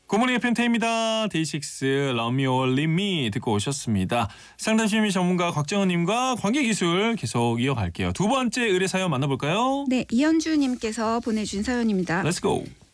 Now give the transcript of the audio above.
굿모닝 펜테입니다. 데이식스 Love Me or Leave Me 듣고 오셨습니다. 상담심리 전문가 곽정은님과 관계기술 계속 이어갈게요. 두 번째 의뢰 사연 만나볼까요? 네, 이현주님께서 보내준 사연입니다. Let's go.